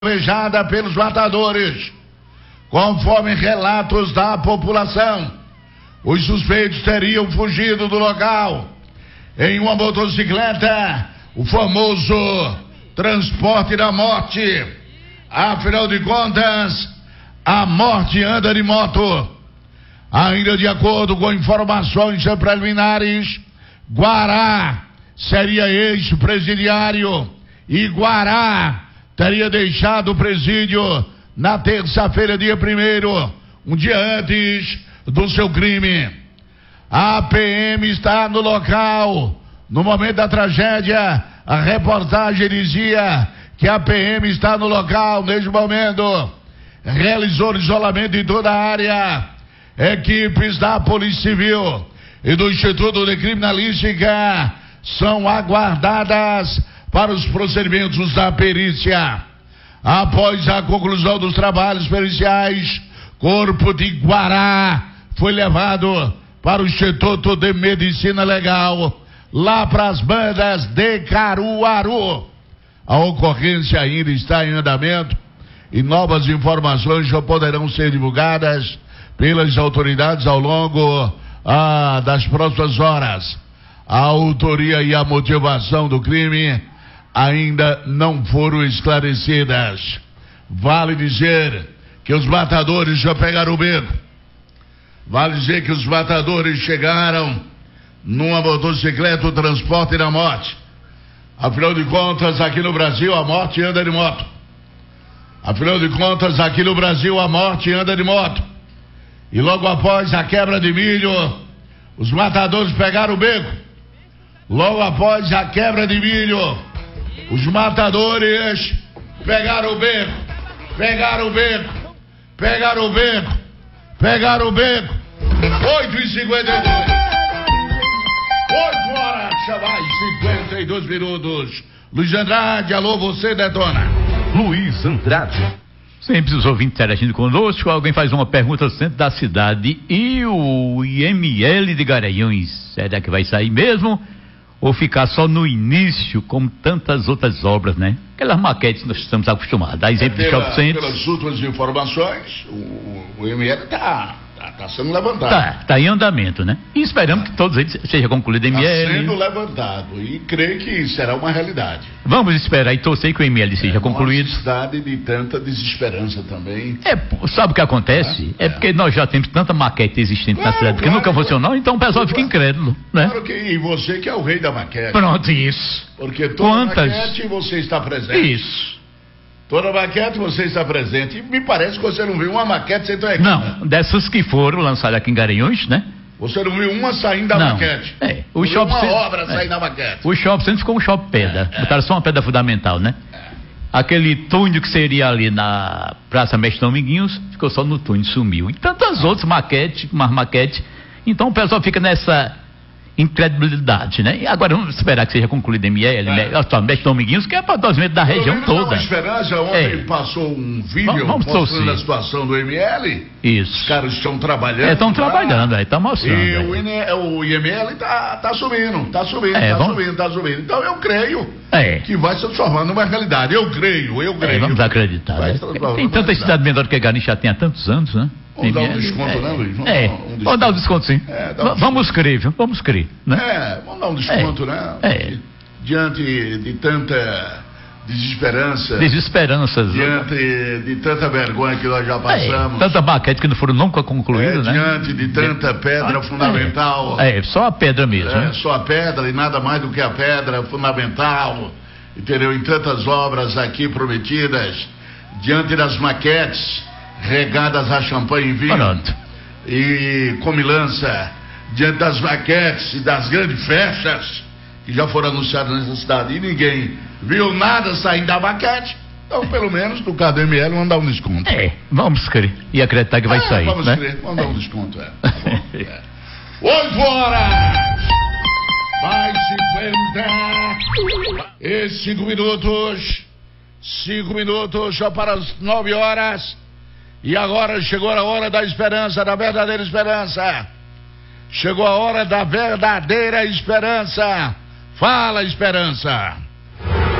alvejada pelos matadores. Conforme relatos da população, os suspeitos teriam fugido do local em uma motocicleta, o famoso transporte da morte. Afinal de contas, a morte anda de moto. Ainda de acordo com informações preliminares, Guará seria ex-presidiário e Guará teria deixado o presídio na terça-feira, dia 1º, um dia antes do seu crime. A PM está no local. No momento da tragédia, a reportagem dizia que a PM está no local neste momento. Realizou isolamento em toda a área. Equipes da Polícia Civil e do Instituto de Criminalística são aguardadas para os procedimentos da perícia. Após a conclusão dos trabalhos periciais, corpo de Guará foi levado para o Instituto de Medicina Legal, lá para as bandas de Caruaru. A ocorrência ainda está em andamento e novas informações já poderão ser divulgadas pelas autoridades ao longo das próximas horas. A autoria e a motivação do crime ainda não foram esclarecidas. Vale dizer que os matadores já pegaram o beco. Vale dizer que os matadores chegaram numa motocicleta, o transporte da morte. Afinal de contas, aqui no Brasil a morte anda de moto. Afinal de contas, aqui no Brasil a morte anda de moto. E logo após a quebra de milho, os matadores pegaram o beco. Logo após a quebra de milho, os matadores pegaram o beco. Pegaram o beco. Pegaram o beco. Pegaram o beco. 8h52. 8 horas, mais 52 minutos. Luiz Andrade, alô, você detona. Luiz Andrade. Sempre os ouvintes interagindo conosco, alguém faz uma pergunta no centro da cidade. E o IML de Garanhuns, será que vai sair mesmo? Ou ficar só no início, como tantas outras obras, né? Aquelas maquetes que nós estamos acostumados. A exemplo de Shopping Center. Pelas últimas informações, o IML está sendo levantado. Tá em andamento, né? E esperamos que todos eles sejam concluídos. Está sendo levantado e creio que será uma realidade. Vamos esperar e torcer que o IML seja concluído. Uma cidade de tanta desesperança também. Sabe o que acontece? É porque nós já temos tanta maquete existente na cidade que nunca funcionou, então o pessoal fica incrédulo, né? Claro que e você que é o rei da maquete. Pronto, isso. Porque toda maquete você está presente. Isso. Toda maquete você está presente. E me parece que você não viu uma maquete sem tua equipe. Não, dessas que foram lançadas aqui em Garanhuns, né? Você não viu uma saindo da maquete. O shopping uma obra saindo da maquete. O shopping center ficou um shopping pedra. Botaram só uma pedra fundamental, né? Aquele túnel que seria ali na Praça Mestre Dominguinhos, ficou só no túnel, sumiu. E tantas outras maquetes. Então o pessoal fica nessa incredibilidade, né? E agora vamos esperar que seja concluído ML, Mestre Dominguinhos, que é para 2 metros da região toda. Esperança, ontem passou um vídeo mostrando a situação do ML. Isso. Os caras estão trabalhando. Estão trabalhando, estão mostrando. E o IML tá subindo. Então eu creio que vai se transformar numa realidade. Eu creio. Vamos acreditar, né? Tem tanta cidade menor que a Garrincha já tem há tantos anos, né? Vamos dar um desconto, né, Luiz? Vamos dar um desconto, sim. Vamos crer, né? Vamos dar um desconto, né? Diante de tanta desesperanças, diante de tanta vergonha que nós já passamos, tanta maquete que não foram nunca concluídas, né? Diante de tanta pedra fundamental. Só a pedra mesmo. Só a pedra e nada mais do que a pedra fundamental, entendeu? Em tantas obras aqui prometidas, diante das maquetes regadas a champanhe e vinho. Pronto. E comilança, diante das maquetes e das grandes festas que já foram anunciadas nessa cidade e ninguém viu nada saindo da maquete. Então, pelo menos, do caso do ML, vamos dar um desconto. Vamos crer e acreditar que vai sair. Vamos crer, vamos dar um desconto. 8 horas! Mais 50 e 5 minutos. 5 minutos só para as 9 horas. E agora chegou a hora da esperança, da verdadeira esperança. Chegou a hora da verdadeira esperança. Fala, esperança.